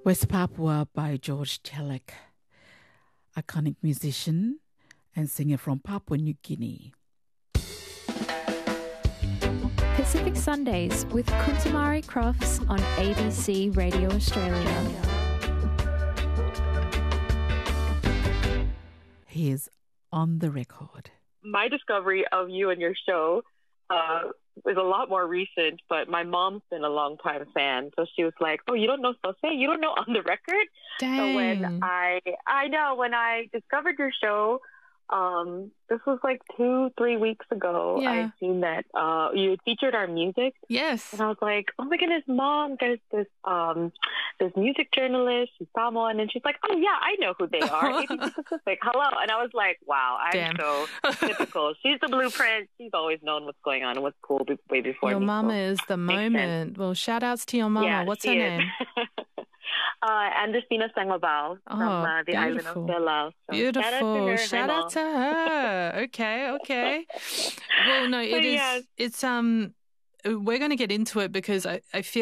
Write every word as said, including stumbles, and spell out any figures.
West Papua by George Telek, iconic musician and singer from Papua New Guinea. Pacific Sundays with Kuntamari Crofts on A B C Radio Australia. He is on the record. My discovery of you and your show uh, is a lot more recent, but my mom's been a long-time fan. So she was like, oh, you don't know Sose? You don't know On the Record? Dang. So when I, I know, when I discovered your show, um, this was like two, three weeks ago, Yeah. I seen that uh, you had featured our music. Yes. And I was like, oh my goodness, Mom, there's this um, this music journalist, she's Samoan, and she's like, oh yeah, I know who they are, A B C Pacific, hello. And I was like, wow, I'm Damn. so typical. She's the blueprint. She's always known what's going on and what's cool be- way before Your me. mama So is the makes moment. Well, shout outs to your mama. yeah, What's she her is. name? uh, Andersina Sangmabal from Oh, uh, the island beautiful. of Palau. So Beautiful. Shout out to her. Shout Hi, out Mom. to her. Okay, okay. Well, no, it But is. yes. It's um. We're going to get into it because I, I feel.